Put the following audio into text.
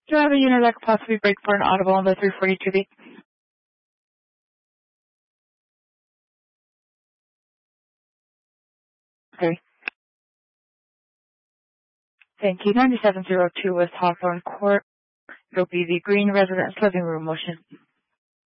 Do you have a unit that could possibly break for an audible on the 342 beat? Okay. Thank you. 9702 West Hawthorne Court. It'll be the Green Residence Living Room motion.